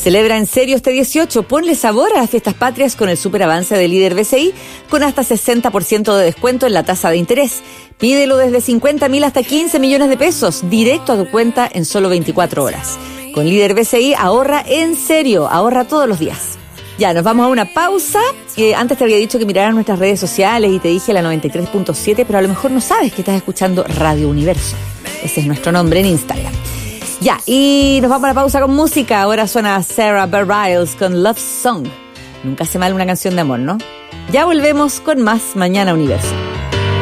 Celebra en serio este 18. Ponle sabor a las fiestas patrias con el superavance de Líder BCI con hasta 60% de descuento en la tasa de interés. Pídelo desde 50.000 hasta 15 millones de pesos, directo a tu cuenta en solo 24 horas. Con Líder BCI ahorra en serio, ahorra todos los días. Ya, nos vamos a una pausa. Antes te había dicho que miraras nuestras redes sociales y te dije la 93.7, pero a lo mejor no sabes que estás escuchando Radio Universo. Ese es nuestro nombre en Instagram. Ya, y nos vamos a la pausa con música. Ahora suena Sarah Bareilles con Love Song. Nunca hace mal una canción de amor, ¿no? Ya volvemos con más Mañana Universo.